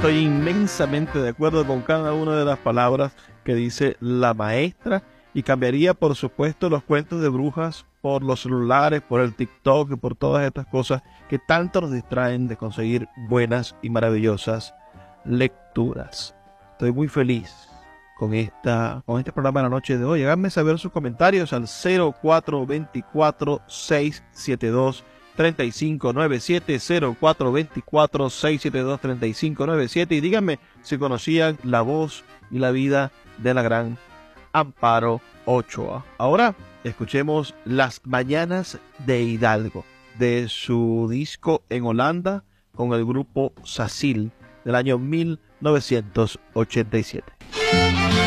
estoy inmensamente de acuerdo con cada una de las palabras que dice la maestra y cambiaría, por supuesto, los cuentos de brujas por los celulares, por el TikTok y por todas estas cosas que tanto nos distraen de conseguir buenas y maravillosas lecturas. Estoy muy feliz con este programa de la noche de hoy. Háganme saber sus comentarios al 0424-672-3597, 0424-672-3597 y díganme si conocían la voz y la vida de la gran Amparo Ochoa. Ahora escuchemos Las Mañanas de Hidalgo, de su disco en Holanda con el grupo Sacil del año 1987.